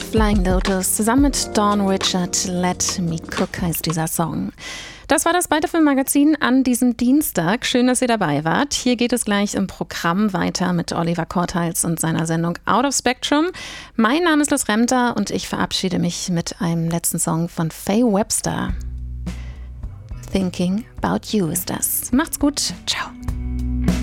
Flying Lotus zusammen mit Dawn Richard. Let Me Cook heißt dieser Song. Das war das Beitefilm-Magazin an diesem Dienstag. Schön, dass ihr dabei wart. Hier geht es gleich im Programm weiter mit Oliver Korthals und seiner Sendung Out of Spectrum. Mein Name ist Liz Remter und ich verabschiede mich mit einem letzten Song von Faye Webster. Thinking About You ist das. Macht's gut. Ciao.